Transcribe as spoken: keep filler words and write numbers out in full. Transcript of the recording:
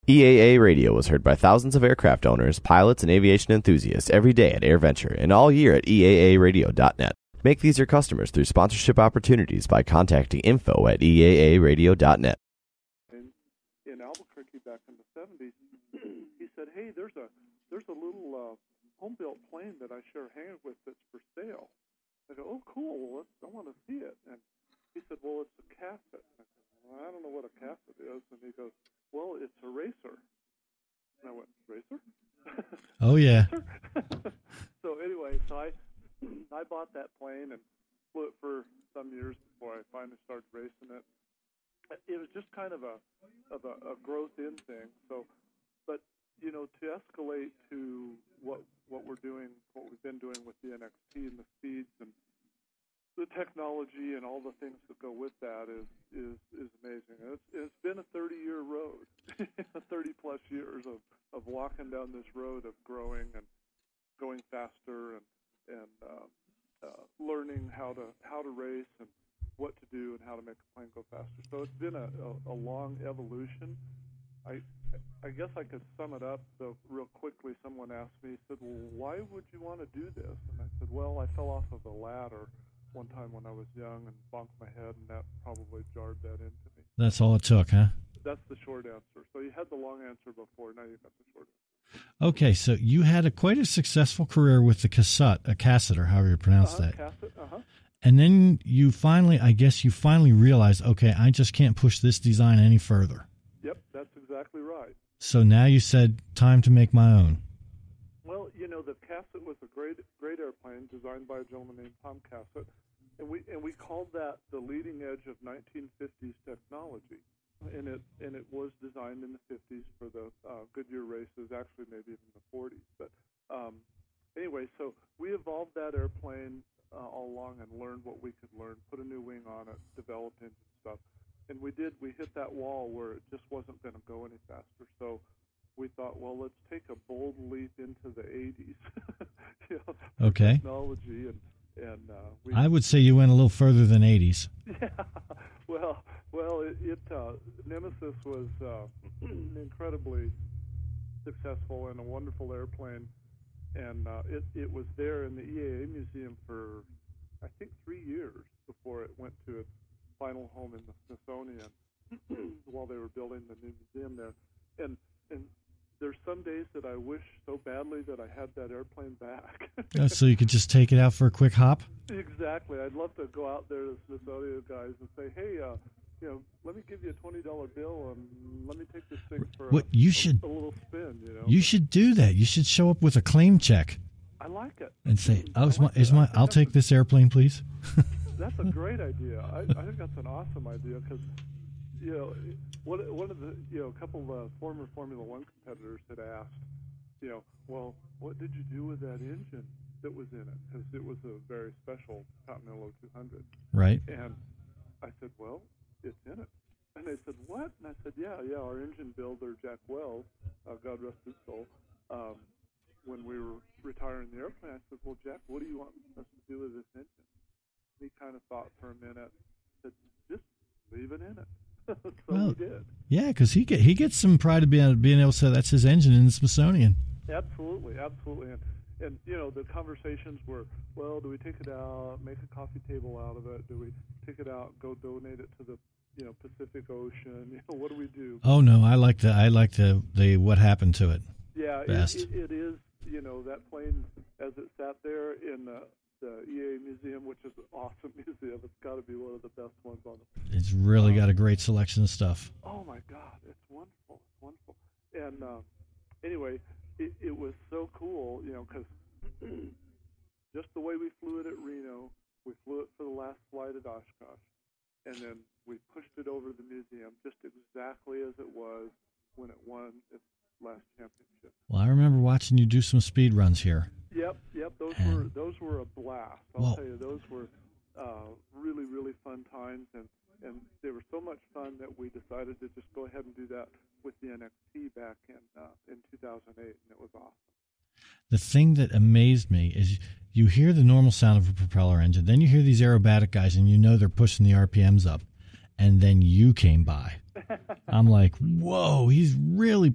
E A A Radio was heard by thousands of aircraft owners, pilots, and aviation enthusiasts every day at AirVenture and all year at E A A radio dot net. Make these your customers through sponsorship opportunities by contacting info at E A A radio dot net. In, in Albuquerque back in the seventies, he said, hey, there's a there's a little uh, home-built plane that I share hangar with that's for sale. I go, oh, cool, well, let's, I want to see it. And he said, well, it's a Casset. I said, well, I don't know what a Casset is. And he goes, well, it's a racer. And I went, racer? Oh, yeah. So anyway, so I I bought that plane and flew it for some years before I finally started racing it. It was just kind of a of a, a growth in thing. So, but you know, to escalate to what what we're doing, what we've been doing with the N X T and the speeds and the technology and all the things that go with that is is, is amazing. It's, it's been a thirty-year road, thirty-plus years of, of walking down this road of growing and going faster and and uh, uh, learning how to how to race and what to do and how to make a plane go faster. So it's been a, a, a long evolution. I I guess I could sum it up so real quickly. Someone asked me, said, well, why would you want to do this? And I said, well, I fell off of a ladder one time when I was young and bonked my head, and that probably jarred that into me. That's all it took, huh? That's the short answer. So you had the long answer before, now you got the short answer. Okay, so you had a quite a successful career with the Casset, a Casset, or however you pronounce uh-huh, that. Casset, uh-huh. And then you finally, I guess you finally realized, okay, I just can't push this design any further. Yep, that's exactly right. So now you said, time to make my own. Well, you know, the Casset was a great great airplane designed by a gentleman named Tom Casset, and we and we called that the leading edge of nineteen fifties technology. And it and it was designed in the fifties for the uh, Goodyear races, actually maybe even the forties. But um, anyway, so we evolved that airplane uh, all along and learned what we could learn, put a new wing on it, developed engine stuff. And we did, we hit that wall where it just wasn't going to go any faster. So we thought, well, let's take a bold leap into the eighties. you know, okay. Technology and, and uh, we, I would say you went a little further than eighties. Yeah. Well, well, it, it uh, Nemesis was uh, incredibly successful and a wonderful airplane, and uh, it it was there in the E A A museum for I think three years before it went to its final home in the Smithsonian while they were building the new museum there. And and there's some days that I wish so badly that I had that airplane back. Oh, so you could just take it out for a quick hop? Exactly. I'd love to go out there to the Smithsonian guys and say, hey, uh, you know, let me give you a twenty dollar bill and let me take this thing for what, a, you a, should, a little spin, you know. You should do that. You should show up with a claim check. I like it. And say, oh, is like my, is my, I'll take this airplane, please. That's a great idea. I, I think that's an awesome idea because, you know, one, one of the, you know, a couple of uh, former Formula One competitors had asked, you know, well, what did you do with that engine that was in it? Because it was a very special Continental O two hundred. Right. And I said, well, it's in it. And they said, what? And I said, yeah, yeah, our engine builder, Jack Wells, uh, God rest his soul, um, when we were retiring the airplane, I said, well, Jack, what do you want us to do with this engine? He kind of thought for a minute, said, just leave it in it. so well, we did. Yeah, because he get, he gets some pride of being, being able to say that's his engine in the Smithsonian. Absolutely, absolutely. And, and, you know, the conversations were, well, do we take it out, make a coffee table out of it? Do we take it out, go donate it to the, you know, Pacific Ocean? You know, what do we do? Oh, no, I like the, I like the, the what happened to it. Yeah, best. It, it, it is, you know, that plane, as it sat there in the, the E A A Museum, which is an awesome museum. It's got to be one of the best ones on it. It's really um, got a great selection of stuff. Oh, my God. It's wonderful. It's wonderful. And uh, anyway, it, it was so cool, you know, because just the way we flew it at Reno, we flew it for the last flight at Oshkosh, and then we pushed it over to the museum just exactly as it was when it won its last championship. Well, I remember watching you do some speed runs here. Yep, yep. Those and, were those were a blast. I'll well, tell you, those were uh, really, really fun times, and, and they were so much fun that we decided to just go ahead and do that with the N X T back in uh, in two thousand eight, and it was awesome. The thing that amazed me is you hear the normal sound of a propeller engine, then you hear these aerobatic guys, and you know they're pushing the R P Ms up, and then you came by. I'm like, whoa, he's really